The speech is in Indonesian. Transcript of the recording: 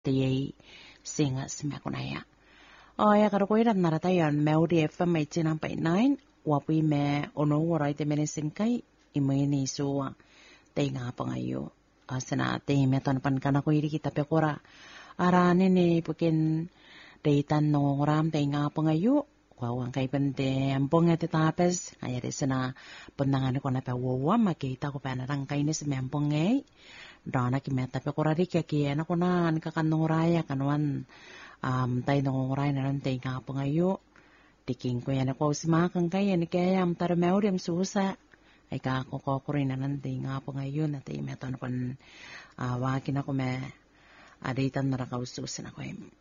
Tiyay singa smakunaya. Ya kada ko iran naratayan Melody FM 89.9 wapi me ono waray te menesingkay imay suwa tay nga pangayo. Sana tay meton pan kana ko iri kita pekora. Arane ni pukin daytan nongoram tay nga pangayo. Wawang kay pente ampong ete tapes kaya di sana pendangan ko na pa wawa makita ko pa narangkay ni sa ampong ngay. Dana kimeta pekora di kaya kaya ko na nikakanong kanwan tayo nangunguraya na lang tayo nga pangayo. Diking ko yan ako simakang kaya ni kaya am tarameo di am susa. Ay kako rin na lang tayo nga pangayo na tayo meton kon wakin ako me adaitan na rakaw susa na ko